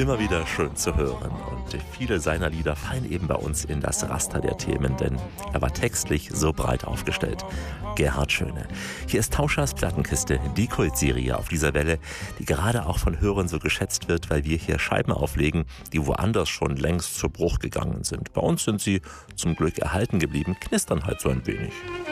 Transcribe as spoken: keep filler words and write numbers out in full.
Immer wieder schön zu hören und viele seiner Lieder fallen eben bei uns in das Raster der Themen, denn er war textlich so breit aufgestellt. Gerhard Schöne. Hier ist Tauschers Plattenkiste, die Kultserie auf dieser Welle, die gerade auch von Hörern so geschätzt wird, weil wir hier Scheiben auflegen, die woanders schon längst zu Bruch gegangen sind. Bei uns sind sie zum Glück erhalten geblieben, knistern halt so ein wenig.